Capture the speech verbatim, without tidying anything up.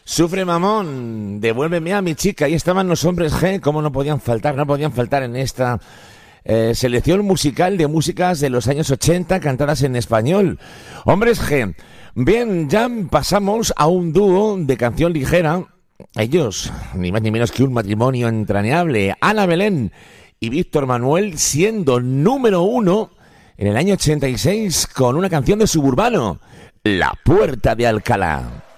Sufre mamón, devuélveme a mi chica. Ahí estaban los hombres G, cómo no podían faltar, no podían faltar en esta eh, selección musical de músicas de los años ochenta cantadas en español. Hombres G. Bien, ya pasamos a un dúo de canción ligera. Ellos, ni más ni menos que un matrimonio entrañable. Ana Belén y Víctor Manuel siendo número uno en el año ochenta y seis con una canción de Suburbano, La Puerta de Alcalá.